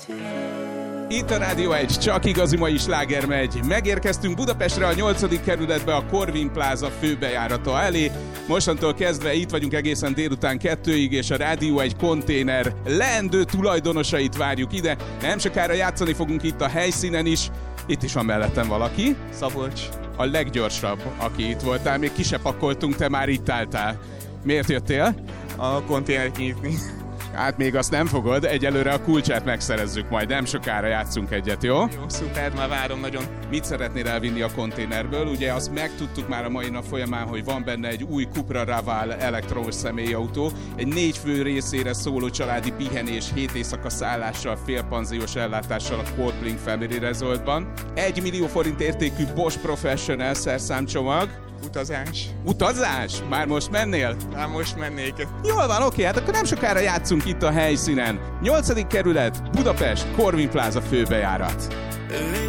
Itt a Rádió 1, csak igazi mai sláger megy. Megérkeztünk Budapestre a 8. kerületbe a Corvin Plaza főbejárata elé. Mostantól kezdve itt vagyunk egészen délután 2-ig, és a Rádió 1 konténer leendő tulajdonosait várjuk ide. Nem sokára játszani fogunk itt a helyszínen is. Itt is van mellettem valaki. Szabolcs. A leggyorsabb, aki itt voltál. Még ki se pakoltunk, te már itt álltál. Miért jöttél? A konténert nyitni. Hát még azt nem fogod, egyelőre a kulcsát megszerezzük majd, nem sokára játszunk egyet, jó? Jó, szuper, már várom nagyon. Mit szeretnél elvinni a konténerből? Ugye azt megtudtuk már a mai nap folyamán, hogy van benne egy új Cupra Raval elektromos személyautó, egy 4 fő részére szóló családi pihenés, 7 éjszaka szállással, félpanziós ellátással a Coldplay Family Resortban, 1 millió forint értékű Bosch Professional szerszámcsomag. Utazás. Utazás? Már most mennél? Már most mennék. Jól van, oké, hát akkor nem sokára játszunk itt a helyszínen. 8. kerület, Budapest, Corvin Plaza főbejárat.